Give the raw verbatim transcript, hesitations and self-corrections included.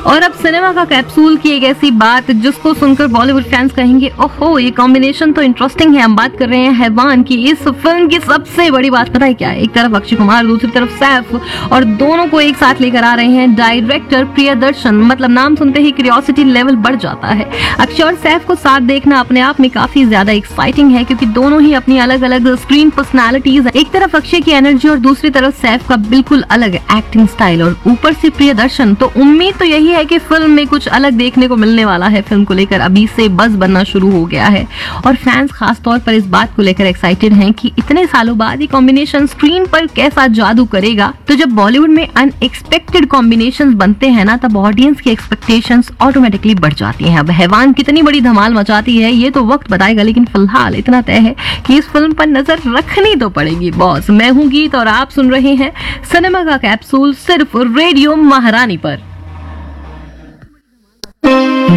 और अब सिनेमा का कैप्सूल की एक ऐसी बात जिसको सुनकर बॉलीवुड फैंस कहेंगे ओहो ये कॉम्बिनेशन तो इंटरेस्टिंग है। हम बात कर रहे हैं हैवान की। इस फिल्म की सबसे बड़ी बात पता है क्या है? एक तरफ अक्षय कुमार, दूसरी तरफ सैफ, और दोनों को एक साथ लेकर आ रहे हैं डायरेक्टर प्रियदर्शन। मतलब नाम सुनते ही क्यूरियोसिटी लेवल बढ़ जाता है। अक्षय और सैफ को साथ देखना अपने आप में काफी ज्यादा एक्साइटिंग है क्योंकि दोनों ही अपनी अलग अलग स्क्रीन पर्सनालिटीज, एक तरफ अक्षय की एनर्जी और दूसरी तरफ सैफ का बिल्कुल अलग एक्टिंग स्टाइल और ऊपर से प्रियदर्शन। तो उम्मीद तो यही है कि फिल्म में कुछ अलग देखने को मिलने वाला है। फिल्म को लेकर अभी से बज़ बनना शुरू हो गया है और फैंस खास तौर पर इस बात को लेकर एक्साइटेड हैं कि इतने सालों बाद ये कॉम्बिनेशन स्क्रीन पर कैसा जादू करेगा। तो जब बॉलीवुड में अनएक्सपेक्टेड कॉम्बिनेशंस बनते हैं ना तब ऑडियंस की एक्सपेक्टेशंस ऑटोमेटिकली बढ़ जाती हैं। अब हैवान कितनी बड़ी धमाल मचाती है ये तो वक्त बताएगा, लेकिन फिलहाल इतना तय है कि इस फिल्म पर नजर रखनी तो पड़ेगी बॉस। मैं हूँ गीत और आप सुन रहे हैं सिनेमा का कैप्सूल सिर्फ रेडियो महारानी पर।